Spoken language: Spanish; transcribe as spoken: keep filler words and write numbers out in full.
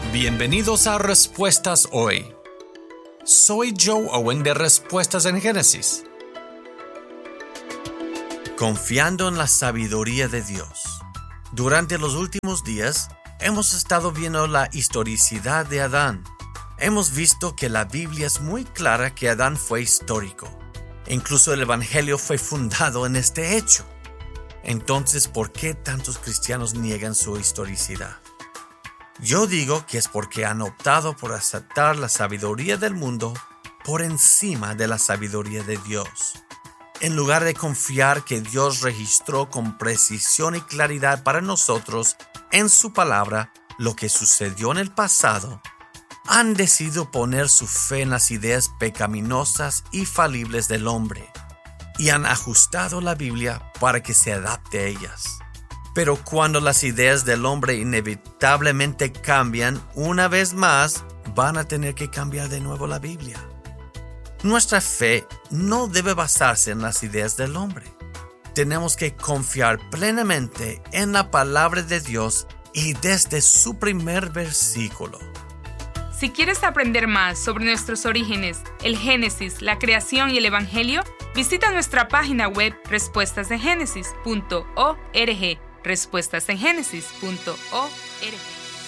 Bienvenidos a Respuestas Hoy. Soy Joe Owen de Respuestas en Génesis. Confiando en la sabiduría de Dios. Durante los últimos días, hemos estado viendo la historicidad de Adán. Hemos visto que la Biblia es muy clara que Adán fue histórico. Incluso el Evangelio fue fundado en este hecho. Entonces, ¿por qué tantos cristianos niegan su historicidad? Yo digo que es porque han optado por aceptar la sabiduría del mundo por encima de la sabiduría de Dios. En lugar de confiar que Dios registró con precisión y claridad para nosotros en su palabra lo que sucedió en el pasado, han decidido poner su fe en las ideas pecaminosas y falibles del hombre y han ajustado la Biblia para que se adapte a ellas. Pero cuando las ideas del hombre inevitablemente cambian, una vez más, van a tener que cambiar de nuevo la Biblia. Nuestra fe no debe basarse en las ideas del hombre. Tenemos que confiar plenamente en la palabra de Dios y desde su primer versículo. Si quieres aprender más sobre nuestros orígenes, el Génesis, la creación y el Evangelio, visita nuestra página web respuestas en génesis punto org. respuestas en génesis punto org